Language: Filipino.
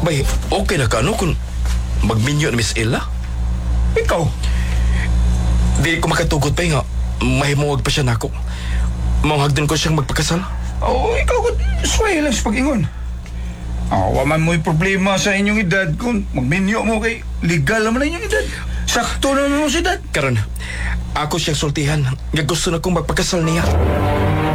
Bay, okay na ka ano kung magminyo ni Miss Ella? Ikaw? Di ko makatugot pa nga. Mahimuwag pa siya nako. Mauhagdan ko siyang magpakasal. Ikaw ko, sway lang sa pag-ingon. Waman mo'y problema sa inyong edad kung magminyo mo kay legal naman na inyong edad. Sakto naman mo sa edad. Karon, ako siyang sultihan. Nga gusto na kong magpakasal niya.